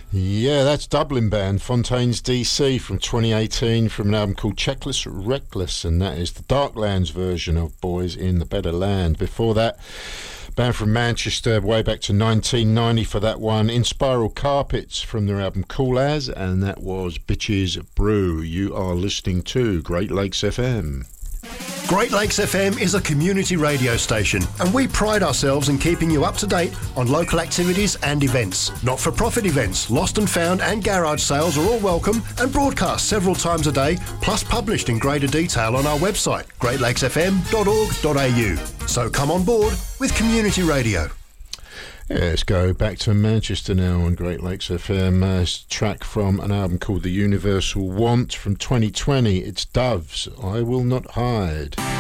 Yeah, that's Dublin band Fontaines DC from 2018 from an album called Checkless Reckless, and that is the Darklands version of Boys in the Better Land. Before that, band from Manchester way back to 1990 for that one, In Spiral Carpets from their album Cool As, and that was Bitches Brew. You are listening to Great Lakes FM. Great Lakes FM is a community radio station, and we pride ourselves in keeping you up to date on local activities and events. Not-for-profit events, lost and found and garage sales are all welcome and broadcast several times a day, plus published in greater detail on our website, greatlakesfm.org.au. So come on board with community radio. Yeah, let's go back to Manchester now on Great Lakes FM. It's a track from an album called The Universal Want from 2020. It's Doves, I Will Not Hide.